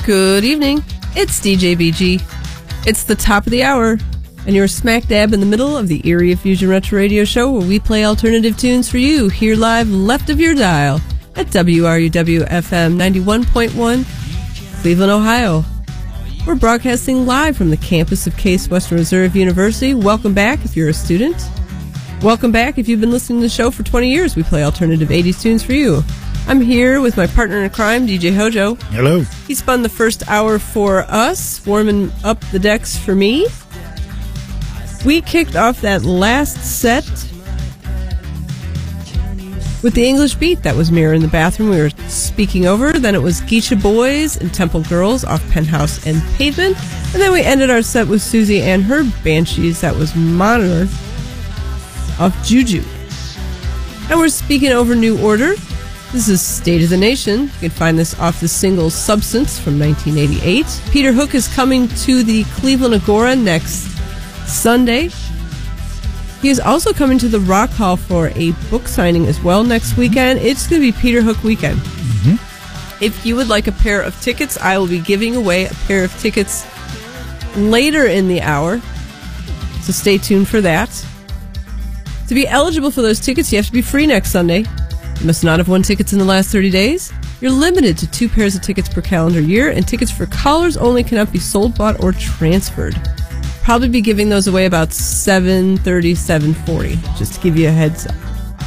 Good evening. It's DJ BG. It's the top of the hour, and you're smack dab in the middle of the Area Fusion Retro Radio Show, where we play alternative tunes for you here live left of your dial at WRUW-FM 91.1, Cleveland, Ohio. We're broadcasting live from the campus of Case Western Reserve University. Welcome back if you're a student. Welcome back if you've been listening to the show for 20 years. We play alternative 80s tunes for you. I'm here with my partner in crime, DJ Hojo. Hello. He spun the first hour for us, warming up the decks for me. We kicked off that last set with the English Beat. That was Mirror in the Bathroom we were speaking over. Then it was Geisha Boys and Temple Girls off Penthouse and Pavement. And then we ended our set with Susie and her Banshees. That was Monitor off Juju. And we're speaking over New Order. This is State of the Nation. You can find this off the single Substance from 1988. Peter Hook is coming to the Cleveland Agora next Sunday. He is also coming to the Rock Hall for a book signing as well next weekend. It's going to be Peter Hook weekend. Mm-hmm. If you would like a pair of tickets, I will be giving away a pair of tickets later in the hour. So stay tuned for that. To be eligible for those tickets, you have to be free next Sunday. You must not have won tickets in the last 30 days. You're limited to 2 pairs of tickets per calendar year, and tickets for callers only cannot be sold, bought, or transferred. Probably be giving those away about 7:30, 7:40, just to give you a heads up.